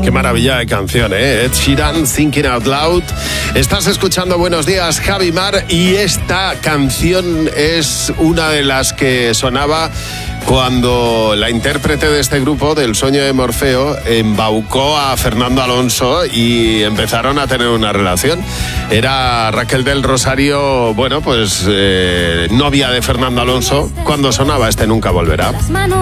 Qué maravilla de canción, ¿eh? Ed Sheeran, Thinking Out Loud. Estás escuchando Buenos Días, Javi Mar, y esta canción es una de las que sonaba cuando la intérprete de este grupo, del Sueño de Morfeo, embaucó a Fernando Alonso y empezaron a tener una relación. Era Raquel del Rosario, bueno, pues novia de Fernando Alonso, cuando sonaba este Nunca Volverá.